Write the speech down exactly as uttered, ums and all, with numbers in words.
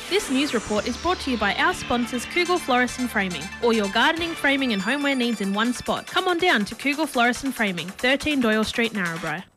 This news report is brought to you by our sponsors Kugel Florist and Framing. All your gardening, framing and homeware needs in one spot. Come on down to Kugel Florist and Framing, thirteen Doyle Street, Narrabri.